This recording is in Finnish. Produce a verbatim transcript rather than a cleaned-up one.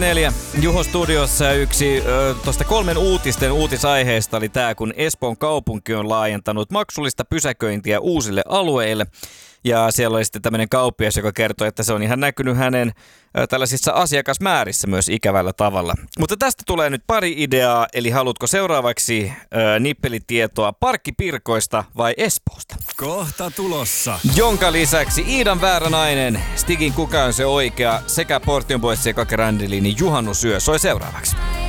Neljä. Juho Studiossa yksi tuosta kolmen uutisten uutisaiheesta oli tämä, kun Espoon kaupunki on laajentanut maksullista pysäköintiä uusille alueille. Ja siellä oli sitten tämmöinen kauppias, joka kertoi, että se on ihan näkynyt hänen ö, tällaisissa asiakasmäärissä myös ikävällä tavalla. Mutta tästä tulee nyt pari ideaa, eli haluatko seuraavaksi ö, nippelitietoa parkkipirkoista vai Espoosta? Kohta tulossa. Jonka lisäksi Iidan väärä nainen, Stigin Kuka on se oikea sekä Portion Boys ja Kake Randelinin Juhannusyö soi seuraavaksi.